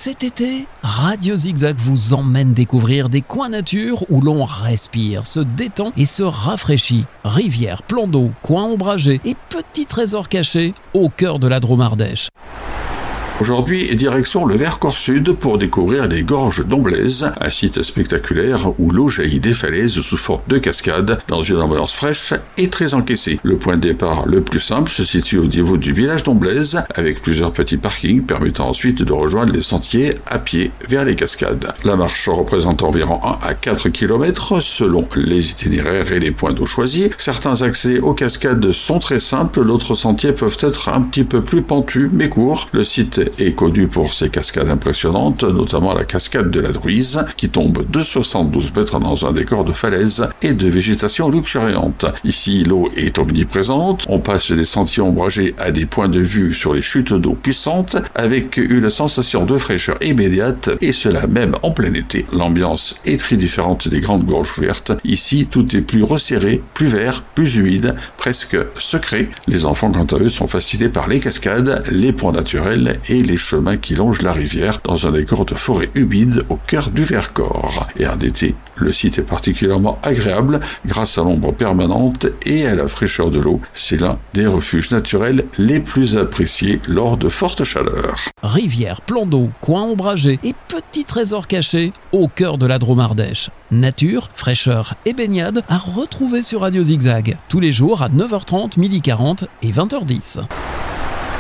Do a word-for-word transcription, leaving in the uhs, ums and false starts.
Cet été, Radio Zigzag vous emmène découvrir des coins nature où l'on respire, se détend et se rafraîchit. Rivières, plans d'eau, coins ombragés et petits trésors cachés au cœur de la Drôme Ardèche. Aujourd'hui, direction le Vercors Sud pour découvrir les gorges d'Omblaise, un site spectaculaire où l'eau jaillit des falaises sous forme de cascades dans une ambiance fraîche et très encaissée. Le point de départ le plus simple se situe au niveau du village d'Omblaise, avec plusieurs petits parkings permettant ensuite de rejoindre les sentiers à pied vers les cascades. La marche représente environ un à quatre kilomètres selon les itinéraires et les points d'eau choisis. Certains accès aux cascades sont très simples, d'autres sentiers peuvent être un petit peu plus pentus mais courts. Le site est connu pour ses cascades impressionnantes, notamment la cascade de la Druise, qui tombe de soixante-douze mètres dans un décor de falaises et de végétation luxuriante. Ici, l'eau est omniprésente, on passe des sentiers ombragés à des points de vue sur les chutes d'eau puissantes, avec une sensation de fraîcheur immédiate, et cela même en plein été. L'ambiance est très différente des grandes gorges ouvertes. Ici, tout est plus resserré, plus vert, plus humide, presque secret. Les enfants, quant à eux, sont fascinés par les cascades, les ponts naturels et les chemins qui longent la rivière dans un décor de forêt humide au cœur du Vercors. Et en été, le site est particulièrement agréable grâce à l'ombre permanente et à la fraîcheur de l'eau. C'est l'un des refuges naturels les plus appréciés lors de fortes chaleurs. Rivières, plans d'eau, coins ombragés et petits trésors cachés au cœur de la Drôme Ardèche. Nature, fraîcheur et baignade à retrouver sur Radio Zigzag tous les jours à neuf heures trente, midi quarante et vingt heures dix.